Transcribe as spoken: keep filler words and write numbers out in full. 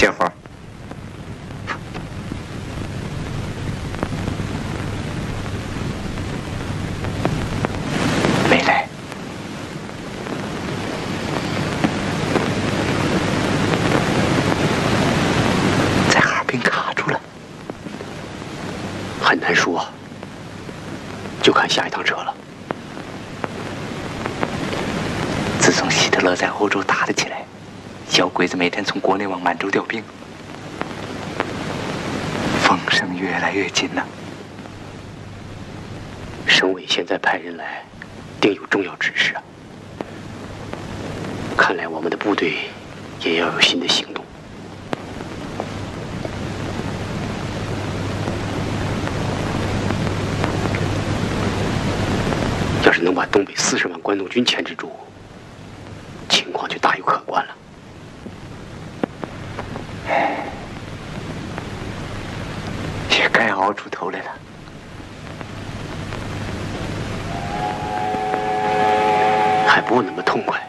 接活。没来。在哈尔滨卡住了。 很难说，就看下一趟车了。 自从希特勒在欧洲打了起来，小鬼子每天从国内往满洲调兵，风声越来越紧了。 省委现在派人来，定有重要指示啊。看来我们的部队也要有新的行动。要是能把东北四十万关东军牵制住，情况就大有可观了。 也该熬出头来了。 还不那么痛快。